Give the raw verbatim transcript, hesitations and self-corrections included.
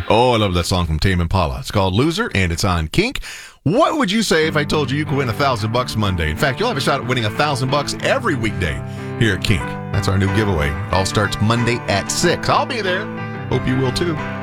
Oh, I love that song from Tame Impala. It's called Loser, and it's on Kink. What would you say if I told you you could win a thousand bucks Monday? In fact, you'll have a shot at winning a thousand bucks every weekday here at Kink. That's our new giveaway. It all starts Monday at six. I'll be there. Hope you will too.